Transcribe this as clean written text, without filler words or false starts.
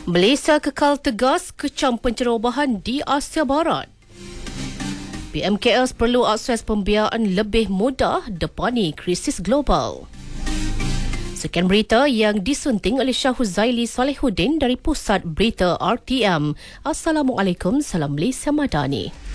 Malaysia kekal tegas kecam pencerobohan di Asia Barat. BMKS perlu akses pembiayaan lebih mudah depani krisis global. Sekian berita yang disunting oleh Syah Huzaili Salihuddin dari Pusat Berita RTM. Assalamualaikum, salam Malaysia Madani.